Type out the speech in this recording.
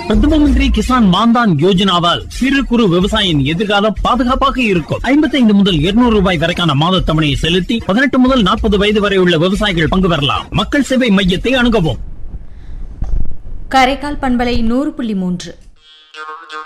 பிரதம மந்திரி கிசான் மான்தான் யோஜனாவால் சிறு குறு விவசாயியின் எதிர்காலம் பாதுகாப்பாக இருக்கும். 55 முதல் 200 ரூபாய் வரைக்கான மாத தவணையை செலுத்தி 18 முதல் 40 வயது வரை உள்ள விவசாயிகள் பங்கு பெறலாம். மக்கள் சேவை மையத்தை அணுகவும். காரைக்கால் பண்பலை 100.3